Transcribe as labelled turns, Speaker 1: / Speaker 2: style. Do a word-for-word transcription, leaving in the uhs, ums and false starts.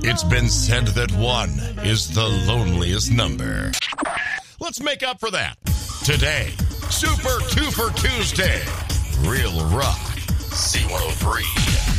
Speaker 1: It's been said that one is the loneliest number. Let's make up for that. Today, Super Twofer Tuesday. Real Rock. C one oh three.